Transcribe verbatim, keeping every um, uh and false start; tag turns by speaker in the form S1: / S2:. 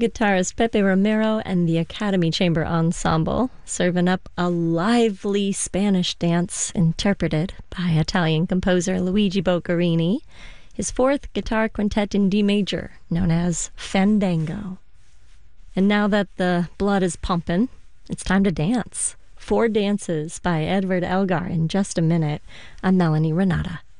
S1: guitarist Pepe Romero and the Academy Chamber Ensemble, serving up a lively Spanish dance interpreted by Italian composer Luigi Boccherini, his fourth guitar quintet in D major, known as Fandango. And now that the blood is pumping, it's time to dance. Four Dances by Edward Elgar in just a minute. I'm Melanie Renata.